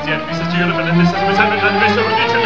Grazie, mi sta girando per la testa, come sempre, grande messo,